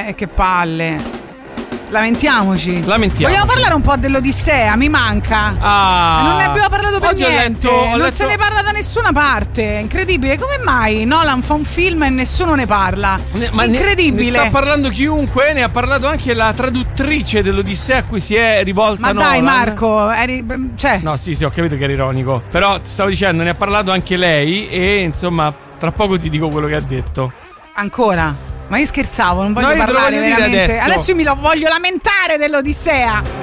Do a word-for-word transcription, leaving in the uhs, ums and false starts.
Eh, che palle. Lamentiamoci. Lamentiamoci. Vogliamo parlare un po' dell'Odissea, mi manca. Ah. Non ne abbiamo parlato per Oggi ho niente. letto- ho non letto- se ne parla da nessuna parte. Incredibile. Come mai Nolan fa un film e nessuno ne parla? Ne- ma ne- Incredibile. Ne, sta parlando chiunque, ne ha parlato anche la traduttrice dell'Odissea a cui si è rivolta Ma Nolan. dai Marco, eri, cioè No, sì, sì, ho capito che era ironico. Però stavo dicendo, ne ha parlato anche lei e insomma, tra poco ti dico quello che ha detto. ancora. Ma io scherzavo, non voglio No, io te lo parlare voglio dire veramente. adesso. Adesso io mi lo voglio lamentare dell'Odissea.